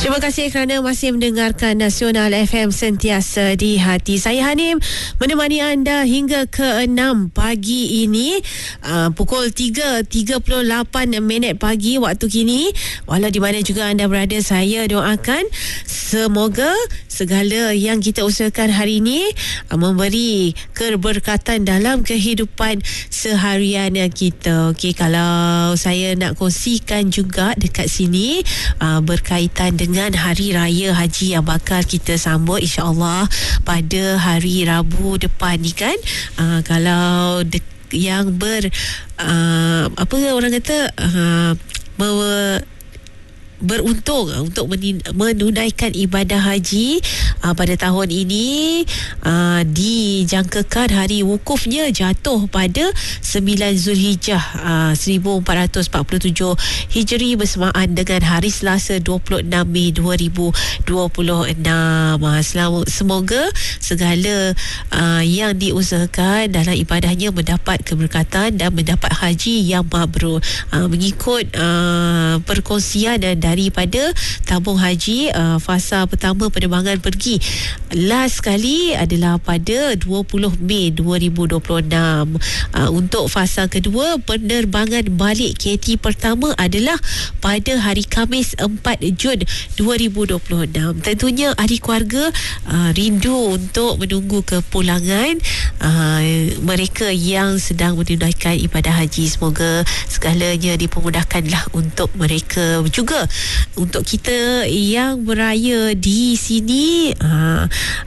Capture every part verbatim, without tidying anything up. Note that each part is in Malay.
Terima kasih kerana masih mendengarkan Nasional F M Sentiasa di Hati. Saya Hanim menemani anda hingga ke enam pagi ini, uh, pukul tiga tiga puluh lapan minit pagi waktu kini. Walau di mana juga anda berada, saya doakan semoga segala yang kita usahakan hari ini uh, memberi keberkatan dalam kehidupan seharian kita. Okey, kalau saya nak kongsikan juga dekat sini uh, berkaitan dengan dengan Hari Raya Haji yang bakal kita sambut insya-Allah pada hari Rabu depan ni kan. Uh, kalau de- yang ber uh, apa orang kata uh, ber, beruntung untuk menunaikan ibadah haji uh, pada tahun ini, uh, dijangkakan hari wukufnya jatuh pada sembilan Zulhijjah uh, seribu empat ratus empat puluh tujuh Hijri bersamaan dengan hari Selasa dua puluh enam Mei dua ribu dua puluh enam. Uh, selamat, semoga segala uh, yang diusahakan dalam ibadahnya mendapat keberkatan dan mendapat haji yang mabrur. Uh, mengikut uh, perkongsian dan daripada tabung haji, uh, fasa pertama penerbangan pergi last kali adalah pada dua puluh Mei dua ribu dua puluh enam. Uh, untuk fasa kedua penerbangan balik K T pertama adalah pada hari Khamis empat Jun dua ribu dua puluh enam. Tentunya ahli keluarga uh, rindu untuk menunggu kepulangan uh, mereka yang sedang menunaikan ibadah haji. Semoga segalanya dipermudahkanlah untuk mereka juga. Untuk kita yang beraya di sini, uh,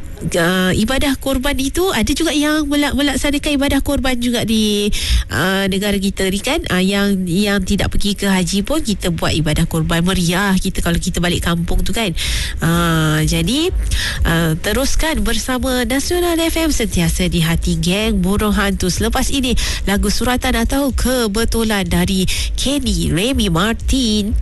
uh, ibadah korban itu ada juga yang melaksanakan ibadah korban juga di uh, negara kita ni kan. Uh, yang yang tidak pergi ke haji pun kita buat ibadah korban meriah kita kalau kita balik kampung tu kan. Uh, jadi uh, teruskan bersama Nasional F M Sentiasa di Hati, geng burung hantu. Selepas ini lagu suratan atau kebetulan dari Kenny Remy Martin.